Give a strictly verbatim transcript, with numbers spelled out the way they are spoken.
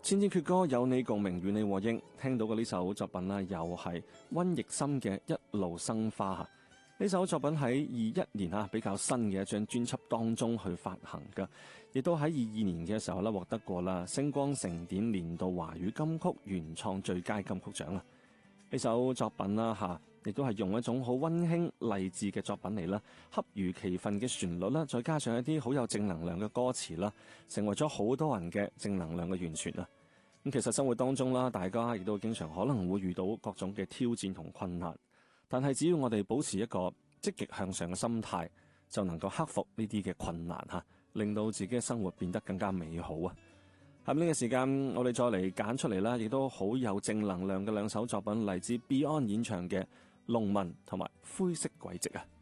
千千闕歌有你共鳴與你和應，聽到嘅呢首作品啦，又係溫逸森嘅一路生花吓。呢首作品喺二一年啊比較新嘅一張專輯當中去發行噶，亦都喺二二年嘅時候咧獲得過啦星光盛典年度華語金曲原創最佳金曲獎啊。呢首作品啦吓，亦都係用一種好溫馨勵志嘅作品嚟啦，恰如其分嘅旋律啦，再加上一啲好有正能量嘅歌詞啦，成為咗好多人嘅正能量嘅源泉啊。咁其實生活當中啦，大家亦都經常可能會遇到各種嘅挑戰同困難，但係只要我哋保持一個積極向上嘅心態，就能夠克服呢啲嘅困難吓，令到自己嘅生活變得更加美好啊！喺呢個時間，我哋再嚟揀出嚟啦，亦都好有正能量嘅兩首作品，嚟自 Beyond 演唱嘅《農民》同埋《灰色軌跡》啊！